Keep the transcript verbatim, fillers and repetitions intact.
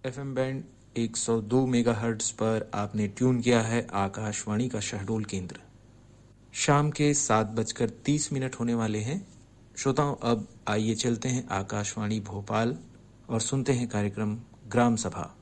FM band एक सौ दो मेगाहर्ट्ज पर आपने ट्यून किया है आकाशवाणी का शहडोल केंद्र। शाम के सात बजकर तीस मिनट होने वाले हैं। श्रोताओं, अब आइए चलते हैं आकाशवाणी भोपाल और सुनते हैं कार्यक्रम ग्राम सभा।